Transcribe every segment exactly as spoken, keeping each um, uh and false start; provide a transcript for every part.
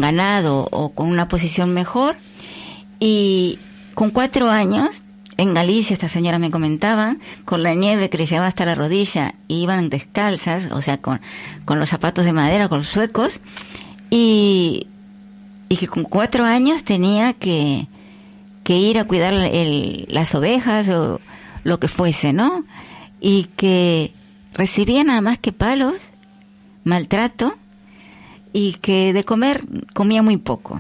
ganado o con una posición mejor. Y con cuatro años, en Galicia, esta señora me comentaba, con la nieve que les llegaba hasta la rodilla, iban descalzas, o sea, con, con los zapatos de madera, con los suecos, y, y que con cuatro años tenía que, que ir a cuidar el, las ovejas o lo que fuese, ¿no? Y que recibía nada más que palos, maltrato, y que de comer comía muy poco.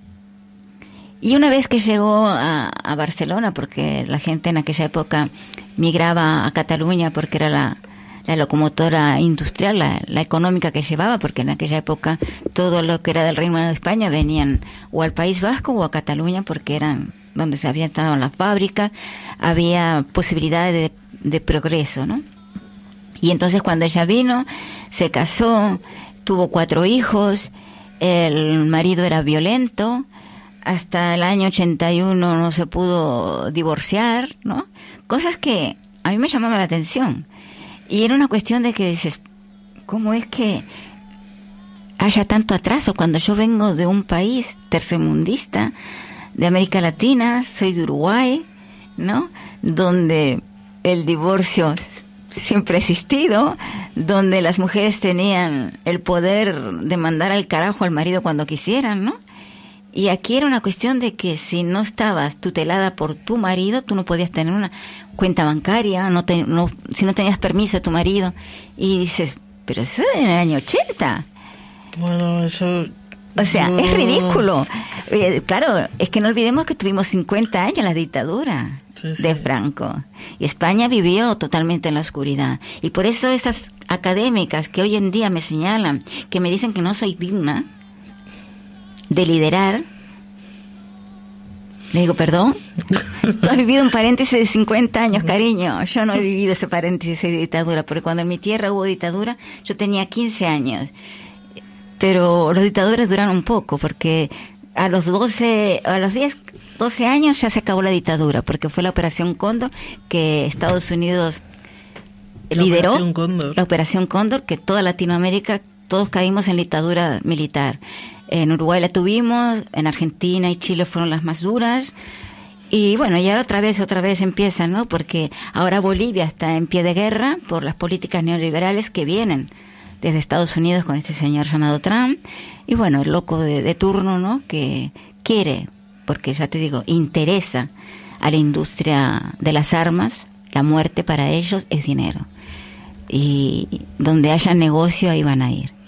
Y una vez que llegó a, a Barcelona, porque la gente en aquella época migraba a Cataluña porque era la, la locomotora industrial, la, la económica que llevaba, porque en aquella época todo lo que era del Reino de España venían o al País Vasco o a Cataluña, porque eran donde se habían estado las fábricas, había posibilidades de, de progreso, ¿no? Y entonces cuando ella vino, se casó, tuvo cuatro hijos, el marido era violento, hasta el año ochenta y uno no se pudo divorciar, ¿no? Cosas que a mí me llamaban la atención. Y era una cuestión de que dices, ¿cómo es que haya tanto atraso cuando yo vengo de un país tercermundista, de América Latina, soy de Uruguay, ¿no? Donde el divorcio siempre ha existido, donde las mujeres tenían el poder de mandar al carajo al marido cuando quisieran, ¿no? Y aquí era una cuestión de que si no estabas tutelada por tu marido, tú no podías tener una cuenta bancaria, no, te, no si no tenías permiso de tu marido. Y dices, pero eso en el año ochenta. Bueno, eso... O sea, yo... es ridículo. Eh, claro, es que no olvidemos que tuvimos cincuenta años la dictadura sí, sí. de Franco. Y España vivió totalmente en la oscuridad. Y por eso esas académicas que hoy en día me señalan, que me dicen que no soy digna de liderar, le digo, perdón, tú has vivido un paréntesis de cincuenta años, cariño. Yo no he vivido ese paréntesis de dictadura, porque cuando en mi tierra hubo dictadura, yo tenía quince años. Pero los dictadores duraron un poco, porque a los doce, a los diez, doce años ya se acabó la dictadura, porque fue la Operación Cóndor que Estados Unidos la lideró, Operación Cóndor. la Operación Cóndor, que toda Latinoamérica, todos caímos en dictadura militar. En Uruguay la tuvimos, en Argentina y Chile fueron las más duras. Y bueno, y ahora otra vez, otra vez empiezan, ¿no? Porque ahora Bolivia está en pie de guerra por las políticas neoliberales que vienen desde Estados Unidos con este señor llamado Trump. Y bueno, el loco de, de turno, ¿no? Que quiere, porque ya te digo, interesa a la industria de las armas, la muerte para ellos es dinero. Y donde haya negocio, ahí van a ir.